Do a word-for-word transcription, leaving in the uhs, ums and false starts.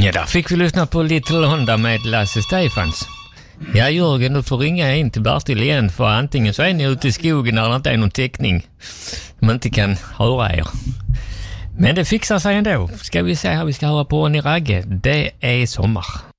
Ja, där fick vi lyssna på Little Honda med Lasse Stefans. Ja, Jörgen, du får ringa in till Bertil igen, för antingen så är ni ute i skogen när det inte är någon täckning. Man inte kan höra er. Men det fixar sig ändå. Ska vi se här, vi ska höra på Ronny Ragge. Det är sommar.